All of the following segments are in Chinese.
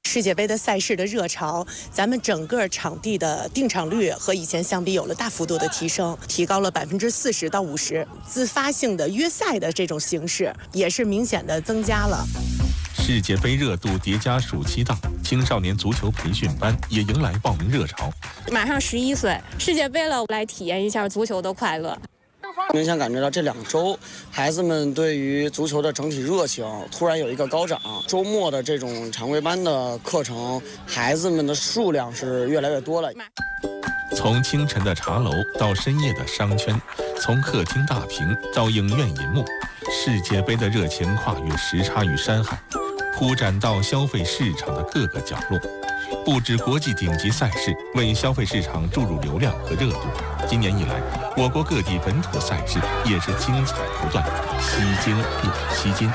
世界杯的赛事的热潮，咱们整个场地的订场率和以前相比有了大幅度的提升，提高了40%到50%。自发性的约赛的这种形式也是明显的增加了。 世界杯热度叠加暑期档，青少年足球培训班也迎来报名热潮。 马上11岁，世界杯了，来体验一下足球的快乐。 明显感觉到这2周，孩子们对于足球的整体热情突然有一个高涨。周末的这种常规班的课程，孩子们的数量是越来越多了。 从清晨的茶楼到深夜的商圈，从客厅大屏到影院银幕，世界杯的热情跨越时差与山海，铺展到消费市场的各个角落。不止国际顶级赛事为消费市场注入流量和热度，今年以来，我国各地本土赛事也是精彩不断，吸睛又吸睛。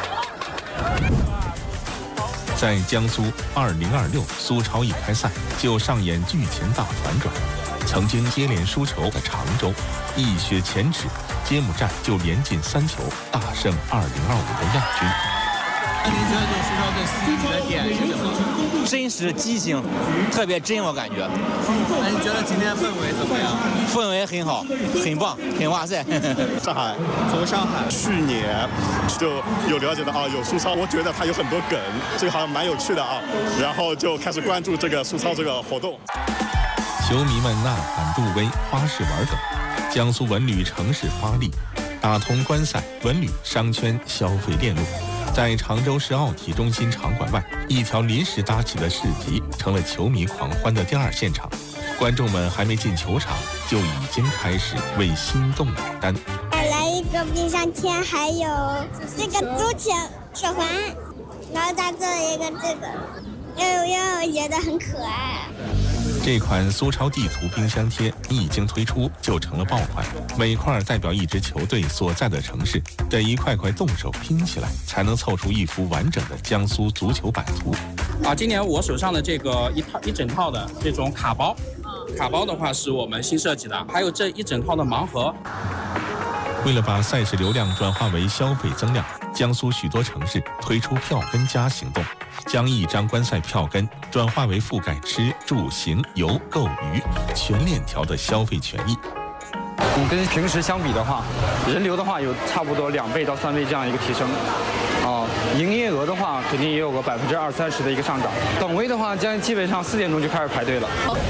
在江苏2026苏超一开赛就上演剧情大反转，曾经接连输球的常州，一雪前耻，揭幕战就连进3球，大胜2025的亚军。 您觉得这个苏超队吸引的点是什么？ 真实激情，特别真，我感觉。 那你觉得今天氛围怎么样？ 氛围很好，很棒，很哇塞。 上海， 从上海。 去年就有了解到啊，有苏超，我觉得它有很多梗，这个好像蛮有趣的啊，然后就开始关注这个苏超这个活动。 球迷们呐喊助威，花式玩梗，江苏文旅城市发力，打通观赛、文旅、商圈消费链路。在常州市奥体中心场馆外，一条临时搭起的市集成了球迷狂欢的第2现场。观众们还没进球场，就已经开始为心动买单。 来一个冰箱贴，还有这个足球手环，然后再做一个这个，因为我觉得很可爱。 这款苏超地图冰箱贴一经推出就成了爆款，每块代表一支球队所在的城市，得一块块动手拼起来，才能凑出一幅完整的江苏足球版图。 今年我手上的这个一整套的这种卡包，卡包的话是我们新设计的，还有这一整套的盲盒。 为了把赛事流量转化为消费增量，江苏许多城市推出票根加行动，将一张观赛票根转化为覆盖吃、住、行、游、购、娱全链条的消费权益。 跟平时相比的话，人流的话有差不多2倍到3倍这样一个提升。营业额的话肯定也有个20-30%的一个上涨。等位的话，基本上4点钟就开始排队了。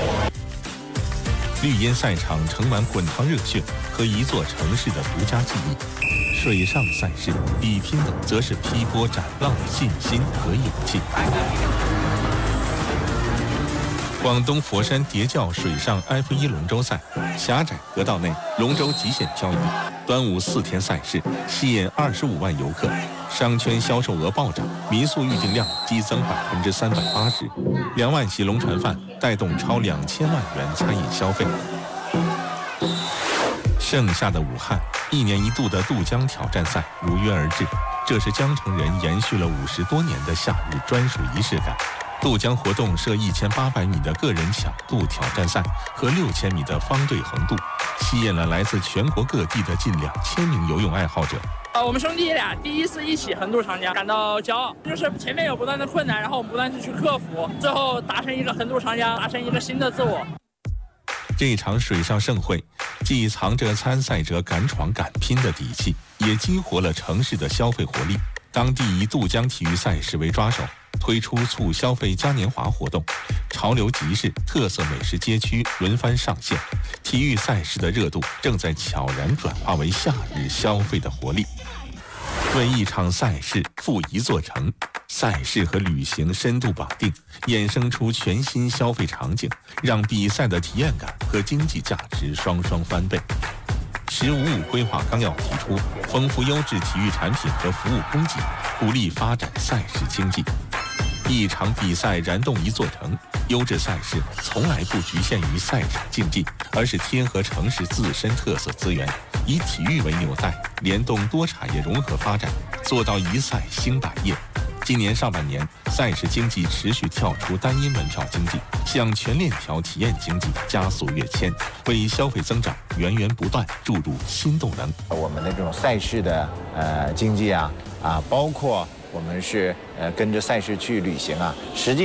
绿茵赛场盛满滚烫热血和一座城市的独家记忆，水上赛事比拼的则是劈波斩浪的信心和勇气。广东佛山叠嶂水上 F1龙舟赛，狭窄河道内龙舟极限漂移，端午4天赛事吸引25万游客，商圈销售额暴涨，民宿预订量激增380%，2万席龙船饭带动超2000万元餐饮消费。盛夏的武汉，1年1度的渡江挑战赛如约而至，这是江城人延续了50多年的夏日专属仪式感。渡江活动设1800米的个人抢渡挑战赛和6000米的方队横渡，吸引了来自全国各地的近2000名游泳爱好者。 我们兄弟俩第一次一起横渡长江，感到骄傲。就是前面有不断的困难，然后我们不断的去克服，最后达成一个横渡长江，达成一个新的自我。 这场水上盛会既藏着参赛者敢闯敢拼的底气，也激活了城市的消费活力。当地以渡江体育赛事为抓手，推出促消费嘉年华活动，潮流集市、特色美食街区轮番上线，体育赛事的热度正在悄然转化为夏日消费的活力。为一场赛事赴一座城，赛事和旅行深度绑定，衍生出全新消费场景，让比赛的体验感和经济价值双双翻倍。“15+5”规划纲要提出，丰富优质体育产品和服务供给，鼓励发展赛事经济。一场比赛燃动一座城，优质赛事从来不局限于赛场竞技，而是贴合城市自身特色资源，以体育为纽带，联动多产业融合发展，做到一赛兴百业。今年上半年，赛事经济持续跳出单一门票经济，向全链条体验经济加速跃迁，为消费增长源源不断注入新动能。 我们的这种赛事的经济包括我们是跟着赛事去旅行实际